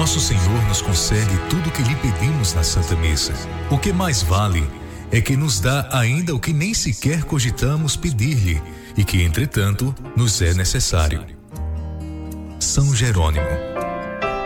Nosso Senhor nos concede tudo o que lhe pedimos na Santa Missa. O que mais vale é que nos dá ainda o que nem sequer cogitamos pedir-lhe e que, entretanto, nos é necessário. São Jerônimo.